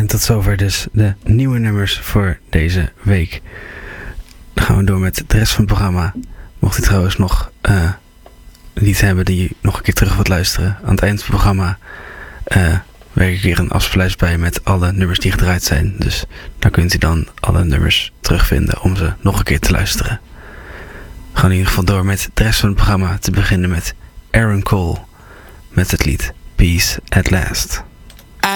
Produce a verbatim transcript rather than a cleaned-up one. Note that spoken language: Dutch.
En tot zover dus de nieuwe nummers voor deze week. Dan gaan we door met de rest van het programma. Mocht u trouwens nog uh, lied hebben die je nog een keer terug wilt luisteren. Aan het eind van het programma uh, werk ik weer een afspeellijst bij met alle nummers die gedraaid zijn. Dus daar kunt u dan alle nummers terugvinden om ze nog een keer te luisteren. We gaan in ieder geval door met de rest van het programma. Te beginnen met Aaron Cole met het lied Peace at Last.